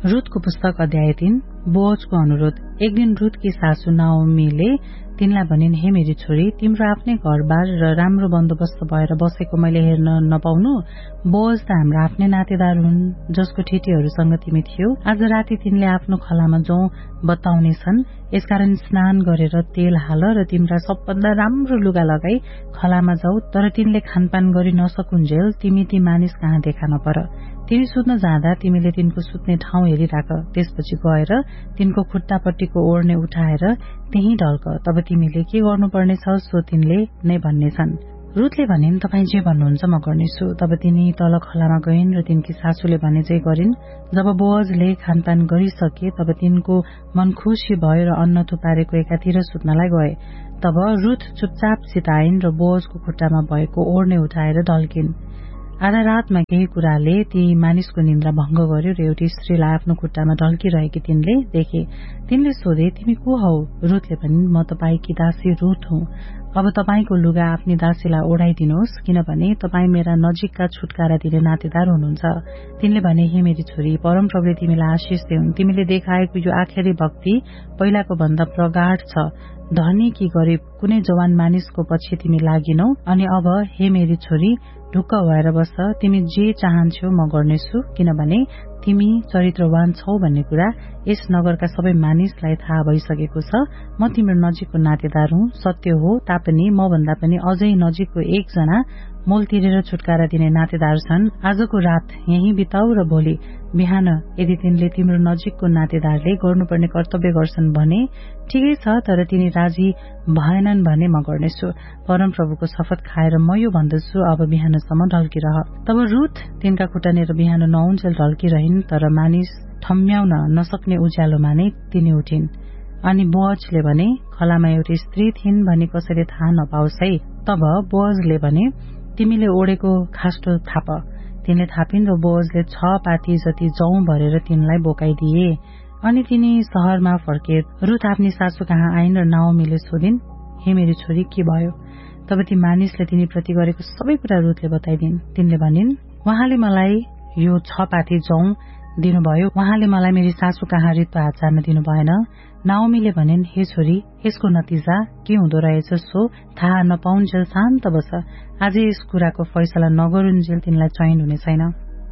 रुथको पुस्तक अध्याय 3। बोअजको अनुरोध। एक दिन रुथकी सासू नाओमीले तिनलाई भनिन्, हे मेरी छोरी, तिम्रो आफ्नै घरबार र राम्रो बन्दोबस्त भएर बसेको मैले हेर्न नपाउनु? बोअज त हाम्रो आफ्नै नातेदार हुन्, जसको ठिटीहरूसँग तिमी थियौ। आज राति तिनले आफ्नो खलामा जौं बताउनेछन्, यसकारण स्नान गरेर तेल हाल र तिम्रा सबभन्दा राम्रो लुगा लगाई खलामा जाऊ। तर तिनले खानपान गरी नसकुन्जेल तिमी ती मानिस कहाँ देखा नपर। तिनी सुत्न जाँदा तिमीले तिनको सुत्ने ठाउँ हेरिराख। त्यसपछि गएर तिनको खुट्टापट्टिको ओढ्ने उठाएर त्यही ढल्क। तब तिमीले के गर्नुपर्ने छ सो तिनले नै भन्नेछन्। रुथले भनिन्, तपाईँ जे भन्नुहुन्छ म गर्नेछु। तब तिनी तल खलामा गइन् र तिनकी सासूले भने चाहिँ गरिन्। जब बोअजले खानपान गरिसके तब तिनको मन खुसी भयो र अन्न थुपारेको एकातिर सुत्नलाई गए। तब रुथ चुपचाप सिताइन् र बोअजको खुट्टामा भएको ओढ्ने उठाएर ढल्किन्। आधा रातमा केही कुराले ती मानिसको निन्द्रा भंग गर्यो र एउटी स्त्रीलाई आफ्नो खुट्टामा ढल्किरहेकी तिनले देखे। तिनले सोधे, तिमी को हौ? रुथले भनिन्, म तपाईकी दासी रुथ हुँ। अब तपाईको लुगा आफ्नी दासीलाई ओढाइदिनुहोस्, किनभने तपाईँ मेरा नजिकका छुटकारा दिने नातेदार हुनुहुन्छ। तिनले भने, हे मेरी छोरी, परमप्रभुले तिमीलाई आशिष दिउन्। तिमीले देखाएको यो आखिरी भक्ति पहिलाको भन्दा प्रगाढ छ। धनी कि गरिब कुनै जवान मानिसको पछि तिमी लागिनौ। अनि अब हे मेरी छोरी, ढुक्क भएर बस। तिमी जे चाहन्छौ म गर्नेछु, किनभने तिमी चरित्रवान छौ भन्ने कुरा यस नगरका सबै मानिसलाई थाहा भइसकेको छ। म तिम्रो नजिकको नातेदार हुँ। सत्य हो तापनि म भन्दा पनि अझै नजिकको एकजना मोल तिरेर छुटकारा दिने नातेदार छन्। आजको रात यही बिताऊ र भोलि बिहान यदि तिनले तिम्रो नजिकको नातेदारले गर्नुपर्ने कर्तव्य गर्छन् भने ठिकै छ, तर तिनी राजी भएनन् भने म गर्नेछु। परमप्रभुको शपथ खाएर म यो भन्दछु, अब बिहानसम्म ढल्किरह। तब रुथ तिनका खुट्टानेर बिहान नहुन्जेल ढल्किरहिन्, तर मानिस ठम्म्याउन नसक्ने उज्यालोमा नै तिनी उठिन्। अनि बोअजले भने, खलामा एउटी स्त्री थिइन् भनी कसैले थाहा नपाओस् है। तब बोअजले भने, तिमीले ओढेको खास्टो थाप। तिनले थापिन् र बोअजले 6 पाटी जति जौं भरेर तिनलाई बोकाइदिए। अनि तिनी शहरमा फर्के। रुथ आफ्नी सासू कहाँ आइन् र नाओमीले सोधिन्, हे मेरी छोरी, के भयो? तब ती मानिसले तिनी प्रति गरेको सबै कुरा रुथले बताइदिन्। तिनले भनिन्, उहाँले मलाई यो 6 पाटी जौं दिनुभयो। उहाँले मलाई मेरी सासू कहाँ रित्तो हात जान दिनु भएन। नाओमीले भनिन्, हे छोरी, यसको नतिजा के हुँदो रहेछ सो थाहा नपाउन्जेल शान्त बस। आज यस कुराको फैसला नगरुन्जेल तिनलाई चैन हुने छैन।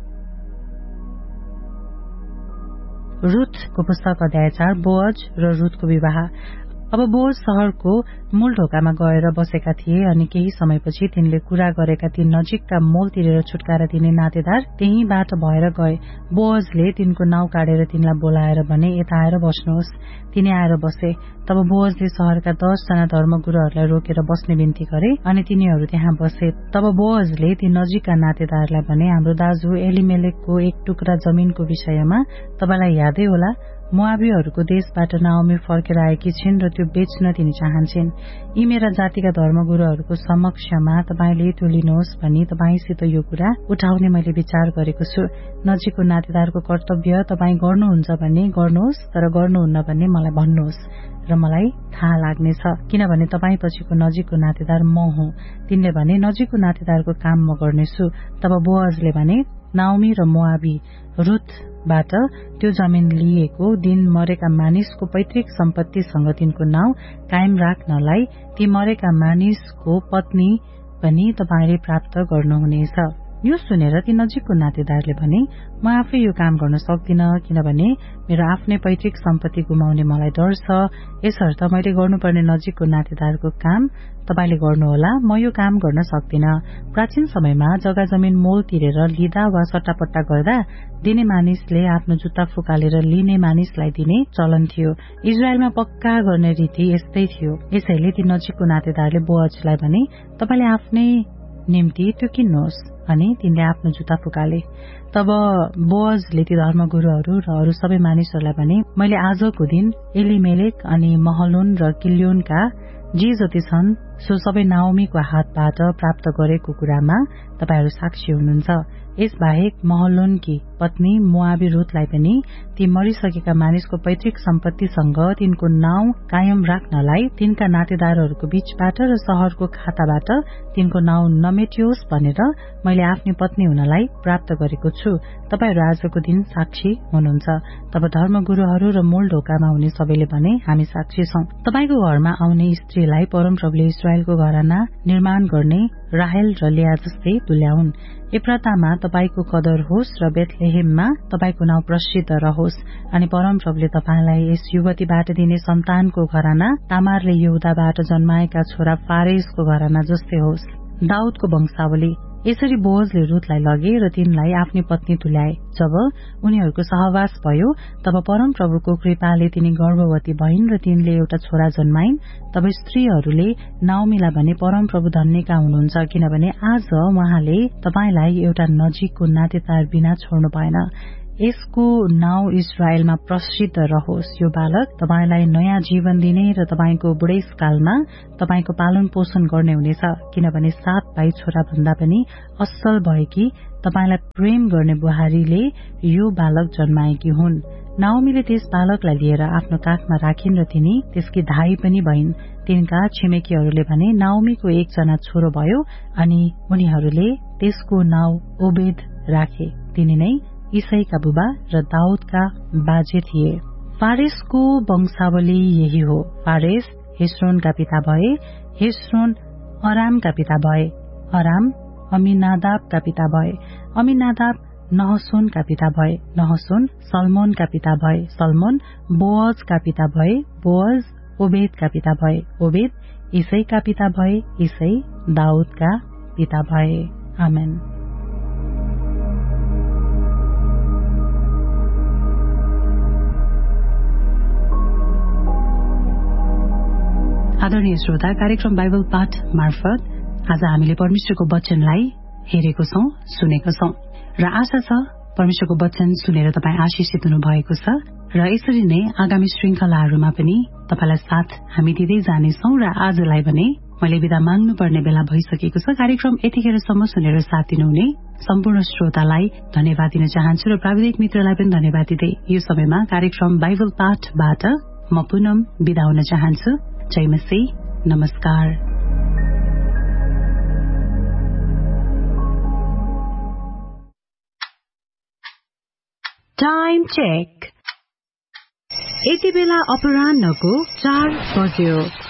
रुथको पुस्तक अध्याय 4। बोअज र रुथको विवाह। अब बोअज शहरको मूल ढोकामा गएर बसेका थिए। अनि केही समयपछि तिनले कुरा गरेका ती नजिकका मोल तिरेर छुटकारा दिने नातेदार त्यहीबाट भएर गए। बोअजले तिनको नाउँ काटेर तिनलाई बोलाएर भने, यता आएर बस्नुहोस्। तिनी आएर बसे। तब बोअजले शहरका 10 जना धर्मगुरूहरूलाई रोकेर बस्ने बिन्ती गरे। अनि तिनीहरू त्यहाँ बसे। तब बोअजले ती नजिकका नातेदारलाई भने, हाम्रो दाजु एलिमेलेकको एक टुक्रा जमिनको विषयमा तपाईलाई यादै होला। मोआबीहरूको देशबाट नाओमी फर्केर आएकी छिन् र त्यो बेच्न तिनी चाहन्छन्। यी मेरा जातिका धर्मगुरूहरूको समक्षमा तपाईले त्यो लिनुहोस् भनी तपाईसित यो कुरा उठाउने मैले विचार गरेको छु। नजिकको नातेदारको कर्तव्य तपाई गर्नुहुन्छ भने गर्नुहोस्, तर गर्नुहुन्न भने मलाई भन्नुहोस् र मलाई थाहा लाग्नेछ, किनभने तपाई पछिको नजिकको नातेदार म हुँ। तिनले भने, नजिकको नातेदारको काम म गर्नेछु। तब बोअजले भने, नाओमी र मोआबी रुथबाट त्यो जमिन लिएको दिन मरेका मानिसको पैतृक सम्पत्तिसँग तिनको नाउँ कायम राख्नलाई ती मरेका मानिसको पत्नी पनि तपाईले प्राप्त गर्नुहुनेछ। यो सुनेर ती नजिकको नातेदारले भने, म आफै यो काम गर्न सक्दिन, किनभने मेरो आफ्नै पैतृक सम्पत्ति गुमाउने मलाई डर छ। यसर्थ मैले गर्नुपर्ने नजिकको नातेदारको काम तपाईले गर्नुहोला। म यो काम गर्न सक्दिन। प्राचीन समयमा जग्गा जमिन मोल तिरेर लिँदा वा सट्टापट्टा गर्दा दिने मानिसले आफ्नो जुत्ता फुकालेर लिने मानिसलाई दिने चलन थियो। इजरायलमा पक्का गर्ने रीति यस्तै थियो। यसैले ती नजिकको नातेदारले बोअजलाई भने, तपाईले आफ्नै निम्ति त्यो किन्नुहोस्। अनि तिनले आफ्नो जुत्ता फुकाले। तब बोअजले ती धर्मगुरूहरू र अरू सबै मानिसहरूलाई भने, मैले आजको दिन एलिमेलेक अनि महलोन र किल्योनका जे जति छन् सो सबै नाओमीको हातबाट प्राप्त गरेको कुरामा तपाईहरू साक्षी हुनुहुन्छ। यसबाहेक महलोनकी पत्नी मोआबी रुथलाई पनि ती मरिसकेका मानिसको पैतृक सम्पत्तिसँग तिनको नाउँ कायम राख्नलाई तिनका नातेदारहरूको बीचबाट र शहरको खाताबाट तिनको नाउँ नमेटियोस् भनेर मैले आफ्नी पत्नी हुनलाई प्राप्त गरेको छु। तपाईहरू आजको दिन साक्षी हुनुहुन्छ। तब धर्मगुरूहरू र मूल ढोकामा हुने सबैले भने हामी साक्षी छौं। तपाईको घरमा आउने स्त्रीलाई परमप्रभुले इस्राएलको घराना निर्माण गर्ने राहेल र लेया जस्तै तुल्याउन्। एफ्रातामा तपाईको कदर होस् र बेथलेहेममा तपाईको नाउँ प्रसिद्ध रहोस्। अनि परमप्रभुले तपाईलाई यस युवतीबाट दिने सन्तानको घराना तामारले यहुदाबाट जन्माएका छोरा फारेसको घराना जस्तै होस्। दाउदको वंशावली। यसरी बोअजले रुथलाई लगे र तिनलाई आफ्नी पत्नी तुल्याए। जब उनीहरूको सहवास भयो तब परमप्रभुको कृपाले तिनी गर्भवती भइन् र तिनले एउटा छोरा जन्माइन्। तब स्त्रीहरूले नाओमीलाई भने परमप्रभु धन्यका हुनुहुन्छ, किनभने आज उहाँले तपाईलाई एउटा नजिकको नातेदार बिना छोड्नु भएन। यसको नाउँ इस्राएलमा प्रसिद्ध रहोस्। यो बालक तपाईलाई नयाँ जीवन दिने र तपाईको बुढेसकालमा तपाईको पालन पोषण गर्ने हुनेछ, किनभने 7 भाइ छोरा भन्दा पनि असल भएकी तपाईलाई प्रेम गर्ने बुहारीले यो बालक जन्माएकी हुन्। नाओमीले त्यस बालकलाई लिएर आफ्नो काखमा राखिन् र तिनी त्यसकी धाई पनि भइन्। तिनका छिमेकीहरूले भने नाओमीको एकजना छोरो भयो अनि उनीहरूले त्यसको नाउँ ओबेद राखे। तिनी नै ईसाईका बुबा र दाउदका बाजे थिए। फारेसको वंशावली यही हो। फारेस हेस्रोनका पिता भए, हेस्रोन अरामका पिता भए, अराम अमिनादाबका पिता भए, अमिनादाब नहसोनका पिता भए, नहसोन सलमोनका पिता भए, सलमोन बोअजका पिता भए, बोअज ओबेदका पिता भए, ओबेद ईसाईका पिता भए, ईसाई दाउदका पिता भए। आमेन। आदरणीय श्रोता, कार्यक्रम बाइबल पाठ मार्फत आज हामीले परमेश्वरको वचनलाई हेरेको छौं, सुनेको छौं र आशा छ परमेश्वरको वचन सुनेर तपाई आशीषित हुनु भएको छ र यसरी नै आगामी श्रृंखलाहरूमा पनि तपाईलाई साथ हामी दिँदै जानेछौं। र आजलाई भने मैले बिदा माग्नुपर्ने बेला भइसकेको छ। कार्यक्रम यतिखेरसम्म सुनेर साथ दिनुहुने सम्पूर्ण श्रोतालाई धन्यवाद दिन चाहन्छु र प्राविधिक मित्रलाई पनि धन्यवाद दिँदै यो समयमा कार्यक्रम बाइबल पाठबाट म पुनः बिदा हुन चाहन्छु। जय मसीह, नमस्कार। Time check. यति बेला अपराह्नको 4 बज्यो।